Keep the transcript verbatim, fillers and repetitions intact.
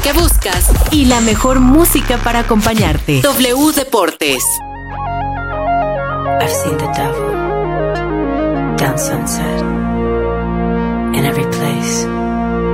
que buscas y la mejor música para acompañarte. W Deportes. I've seen the devil down Sunset, in every place.